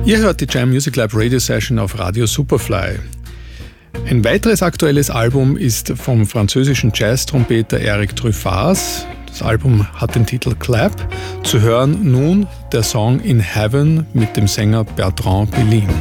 Ihr hört die Jam Music Lab Radio Session auf Radio Superfly. Ein weiteres aktuelles Album ist vom französischen Jazz-Trompeter Eric Truffaz. Das Album hat den Titel Clap. Zu hören nun der Song In Heaven mit dem Sänger Bertrand Bellin.